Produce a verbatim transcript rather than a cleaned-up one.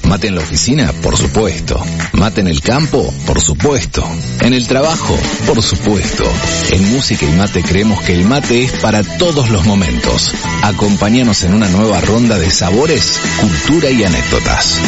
Mate en la oficina, por supuesto. Mate en el campo, por supuesto. En el trabajo, por supuesto. En Música y Mate creemos que el mate es para todos los momentos. Acompáñanos en una nueva ronda de sabores, cultura y anécdotas.